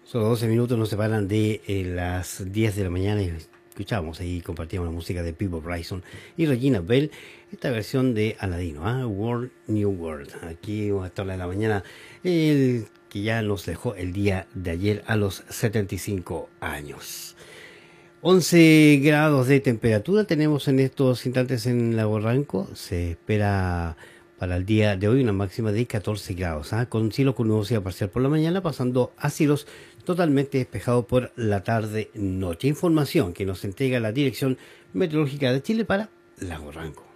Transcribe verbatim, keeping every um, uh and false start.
Solo doce minutos nos separan de eh, las diez de la mañana y escuchamos y compartíamos la música de People Bryson y Regina Bell, esta versión de Aladino, ¿eh? World New World. Aquí a esta hora de la mañana, el que ya nos dejó el día de ayer a los setenta y cinco años. once grados de temperatura tenemos en estos instantes en Lago Ranco. Se espera para el día de hoy una máxima de catorce grados, ¿eh? Con cielo con nubosidad parcial por la mañana, pasando a cielos totalmente despejados por la tarde-noche. Información que nos entrega la Dirección Meteorológica de Chile para Lago Ranco.